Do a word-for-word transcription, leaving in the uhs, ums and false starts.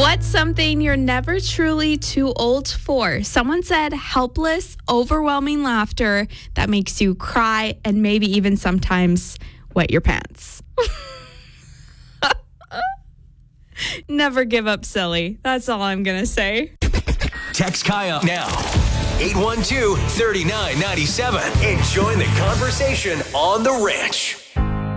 What's something you're never truly too old for? Someone said helpless, overwhelming laughter that makes you cry and maybe even sometimes wet your pants. Never give up, silly. That's all I'm going to say. Text Kaya now. eight one two, three nine nine seven and join the conversation on The Ranch.